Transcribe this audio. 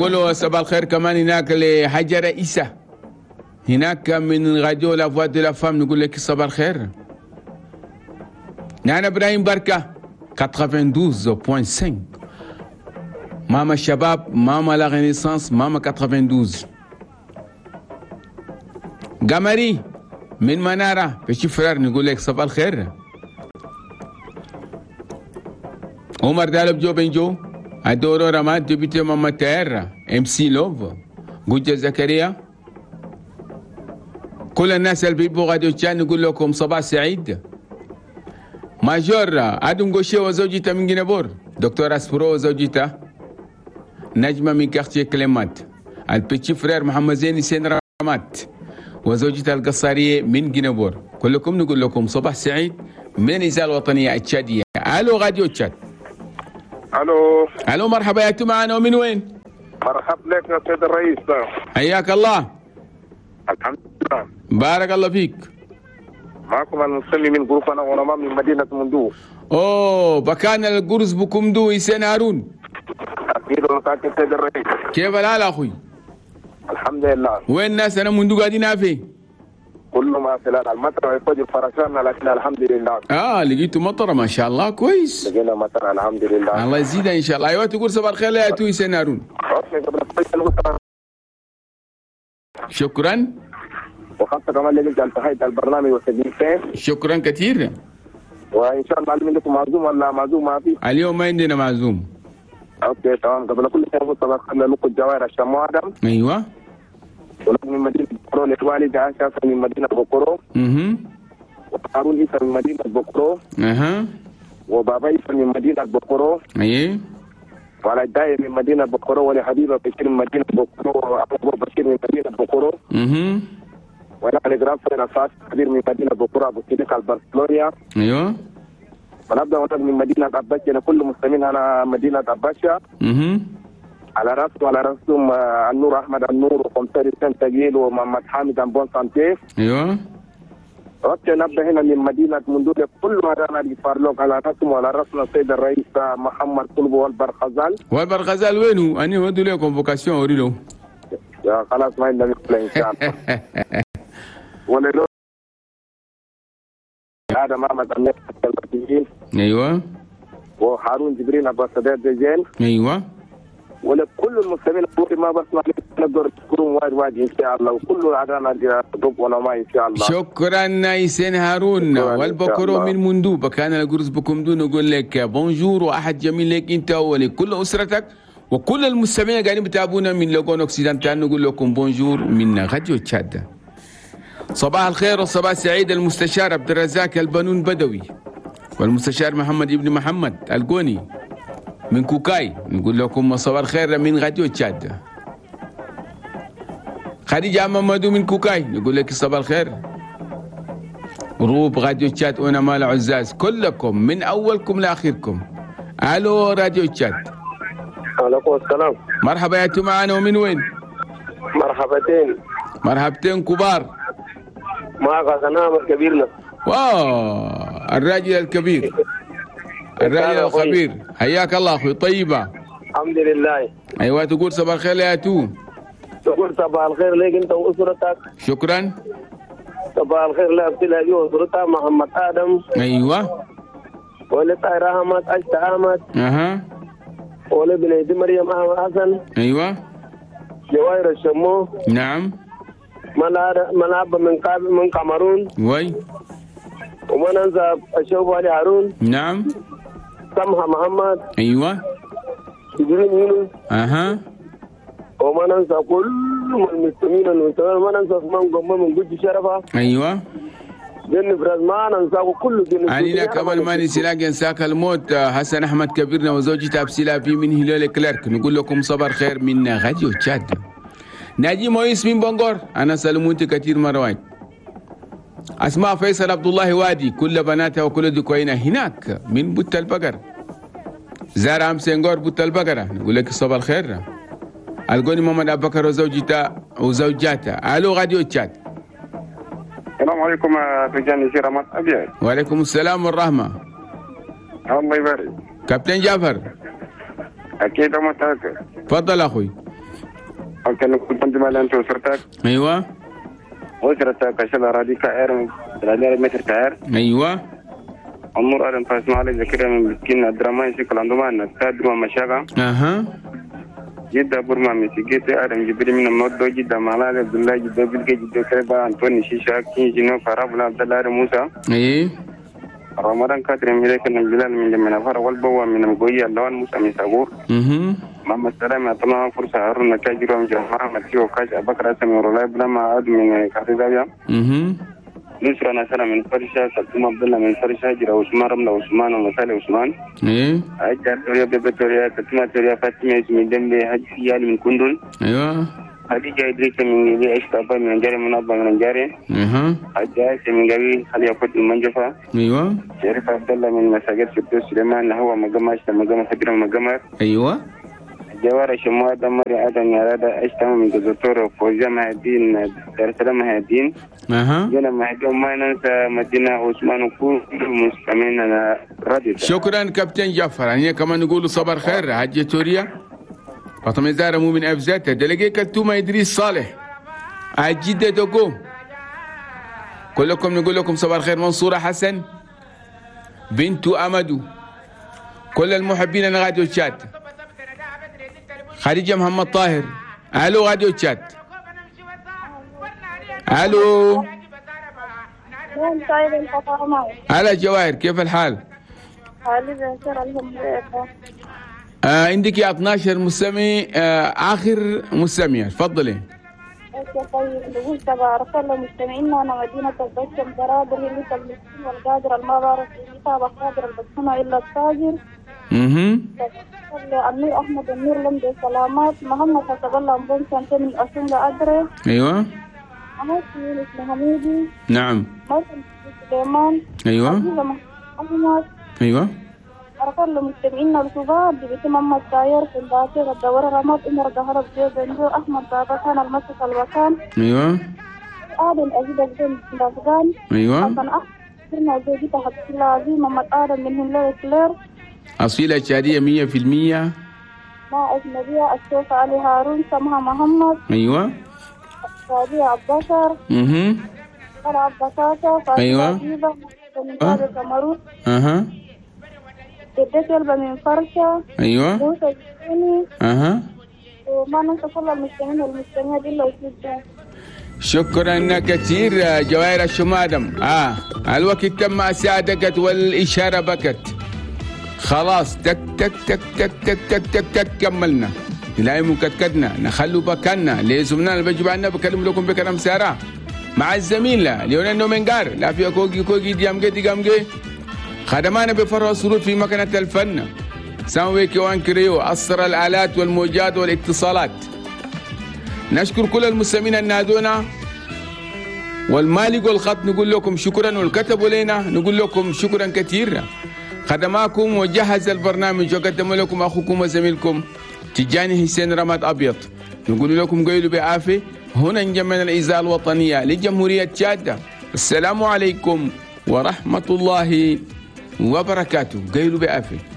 نقوله صباح الخير كمان هناك لحجر عيسى هناك من راديو لا فوا دو لا فام، نقول لك صباح الخير. نانا ابراهيم بركه 92.5. ماما الشباب، ماما لا رينيسانس، ماما 92. قمري من مناره بشي فرار، نقول لك صباح الخير. عمر دالب جو بنجو ادورو رماد ديبيتي ماما تاير ام سي لوف جوجة زكريا، كل الناس اللي بيبقوا غادي كان نقول لكم صباح سعيد. ماجور ادم غوشي وزوجته من جنبور، دكتور اسبرو وزوجته نجمه من كارتيه كليمات، البيتشي فرير محمد زين سين رامات وزوجته القصاريه من جنبور، كلكم نقول لكم صباح سعيد من الإذاعة الوطنيه التشاديه. الو راديو تشاد. الو مرحبا، يا تو معنا ومن وين؟ مرحبا لك يا سيد الرئيس. حياك الله. الحمد لله. بارك الله فيك. معكم المسلم من غرفنا ونمام من مدينة مندو. اوه بكان القرص بكمدو يسين هارون. اكيد والله سيد الرئيس. كيف الحال اخوي؟ الحمد لله. وين الناس انا مندو قاعدين فين؟ كله ما في المطر يفوج فرسان، لكن الحمد لله. لقيتوا مطره ما شاء الله، كويس. لقينا مطر الحمد لله. الله يزيدها ان شاء الله. ايوه تقول صباح الخير يا تو يسين هارون. شكرا. وخاصة كمان لقيت انتهيت البرنامج والتجهيزين. شكرا كثير. وان شاء الله عندكم معزوم ولا معزوم ما في؟ اليوم ما عندنا معزوم. اوكي تمام. قبل كل شيء صباح الخير لكم الجواهر الشموادم. ايوه. ولكن من مدينة بكرو للوالد عائشة من مدينة بكرو. وهارون عيسى من مدينة بكرو. وبابا عيسى من مدينة بكرو. ايه. وعلى الداية من مدينة بكرو، ولحبيبة بشير من مدينة بكرو، وأبو بشير من مدينة بكرو. وأنا الإجرام سنة فاس كبير من مدينة بكرو، أبو سيديق البرسلونيا. ايوه. ونبدأ من مدينة أباشا، كل المسلمين أنا مدينة أباشا. على رأسهم النور أحمد النور وقمصري سن تجيل ومحمد حامد أمبون سانتي. ايوه. ربط نبدأ هنا من مدينة مندوب، كل ما رانا بفارلوك على رأسهم وعلى رأسنا السيد الرئيس محمد قلبو والبرغزال. والبرغزال وينو؟ أنا ودو له كونفوكاسيون أوريلو. يا خلاص ما عندنا مشكلة إن شاء الله. وللو هذا محمد أمير التلفزيون. أيوه. وهارون جبريل أبو سداد دجال. أيوه. ولكل المسلمين ما بسمع نقدر تكونوا واجد ان شاء الله، وكل عدانا ضب ونما ان شاء الله. شكرا نايسين هارون والبكرو من مندوب. كان القرص بكم دون نقول لك بونجور واحد جميل لك انت ولكل اسرتك وكل المستمعين قاعدين بتابعونا من لوغون اوكسيدنتال، نقول لكم بونجور من راديو تشاد. صباح الخير وصباح سعيد المستشار عبد الرزاق البنون بدوي والمستشار محمد ابن محمد القوني من كوكاي، نقول لكم صباح الخير من راديو تشاد. خديجة محمد من كوكاي نقول لك صباح الخير. جروب راديو تشاد وانا مال عزاز، كلكم من اولكم لاخركم. الو راديو تشاد. وعليكم السلام. مرحبا يا تو معنا ومن وين؟ مرحبتين. مرحبتين كبار. معك غنام الكبيرنا. واو الراجل الكبير الراجل الخبير، حياك الله اخوي. طيبه الحمد لله. ايوه تقول صباح الخير يا تو. تقول صباح الخير لك انت واسرتك. شكرا. صباح الخير لابتلاء واسرتها محمد ادم. ايوه. ولطاهر احمد اشتا احمد. ولبنيتي مريم احمد حسن. ايوه. جواهر الشمو. نعم. ملعب من كاميرون. وي. وما ننسى الشوف علي هارون. نعم. سمحة محمد. ايوه. جبريل يونس. وما ننسى كل المسلمين المسلمين، ما ننسى عثمان قمة من قد شرفة. ايوه. جن فراس ما ننسى كل جن. علينا كمان ما نسيلاك ينساك الموت حسن احمد كبيرنا وزوجته ابسيلا في من هلال كلارك، نقول لكم صباح الخير من راديو تشاد. ناجي مويس من بنغور، انا سلمونت كثير مرات. اسماء فيصل عبد الله وادي، كل بناتها وكل ذكوينا هناك من بوت البقر. زارة امسنغور بوت البقرة، نقول لك صباح الخير. القوني محمد ابو بكر وزوجاته. الو راديو تشاد. السلام عليكم تجاني رمضان ابيض. وعليكم السلام والرحمه. الله يبارك. كابتن جعفر. اكيد متاكد. تفضل اخوي. كان كنت مال أنت وسرتك أيوة وسرتك عشان أراضي كائر 3 متر كائر أيوة أمور أدم فاسمع على ذكر من مسكين الدراما يشكل عندهم أن تدروا مشاغا أها جدا برما مسجيت أدم جبري من الموت جدا مالا عبد الله جدا بلقي جدا كربا أنتوني شيشا كين جنو فراب عبد الله موسى أيه رمضان كاتر ميلك من جلال من جمنا فر والبوا من مقوي اللون موسى مساغور ماما السلام أطلع فرصة هارون كاجرو من جمهرة مسيو كاج أبكر أسمي ورولاي بلا ما أد من كاتزاويا نصر أنا سلام من فرشة سلطم عبد الله من فرشة جرا عثمان رملا عثمان ومسال عثمان أجر توريا ببتوريا تسمع توريا فاتمة اسمي دمبي حج سيال من كندول أيوة هذه جاي دريك من اللي أشتغل من جاري من أبا من جاري حجاج من جاري خلي يفوت المنجفة أيوة شريف عبد الله من مساجد سبتو سليمان هو مجمع كبير مجمع أيوة جوار شموع دمر آدم يرادا أشتم من جزء فوزي مهدين دار السلام مهدين جينا مهدين ما ننسى مدينة عثمان وكل المسلمين أنا راضي. شكرا كابتن جعفر. يعني كمان نقول صباح الخير حجة توريا فاطمة زهرة مو من أفزاتها دلقي كالتوما إدريس صالح عجيدة دوكو كلكم نقول لكم صباح الخير. منصورة حسن بنتو أمدو كل المحبين أنا راديو تشات. خديجة محمد طاهر الو راديو تشات. الو هلا جواهر كيف الحال؟ حالي بخير الحمد لله. عندك يا 12 مستمع اخر مستمع تفضلي. طيب نقول تبارك الله مستمعينا انا مدينة البشم برادر اللي المسكين والقادر المبارك اللي تابع قادر البسمة الا التاجر. النور احمد النور لمدي سلامات محمد حسب الله مبون سنتين من الاسم لادري. ايوه محمد يونس محمودي. نعم مرسل سليمان. ايوه احمد. ايوه أرسل لمستمعينا الكبار بتمام الساير في الباطل الدورة رمض إمر ظهر بجو بنجو أحمد بابا كان المسك المكان. ايوه آدم أزيد الجن الأفغان. ايوه حسن أحمد زوجي تحت العظيم محمد آدم من هنلو كلير. أصيلة شادية 100%. ما أجنبية الشيخ علي هارون سمها محمد. ايوه شادية عبدالبشر. قال عبدالبشر. ايوه من قادة كاميرون. جدتي قلبة من فرشة. ايوه موسى الجيني. وما ننسى كل المستمعين والمستمعات إلا وسجان. شكرا كثير جواهر الشمادم. الوقت تم ساعدكت والإشارة بكت خلاص تك تك تك تك تك تك تك تك كملنا لا مكتكدنا نخلو بكنا ليزمنا البجب عنا بكلم لكم بكلام سارة مع الزميل لا ليونينو منقار لا في كوكي ديامجي خدمانا بفرع السرود في مكنة الفن سانويكي وان كريو أسر الآلات والموجات والاتصالات. نشكر كل المستمعين النادونا والمالك والخط نقول لكم شكرا والكتبوا لنا نقول لكم شكرا كثير. خدماكم وجهز البرنامج وقدم لكم أخوكم وزميلكم تجاني حسين رماد أبيض. نقول لكم قيلوا بعافية هنا نجمعنا الإذاعة الوطنية لجمهورية تشاد. السلام عليكم ورحمة الله وبركاته. قيلوا بعافية.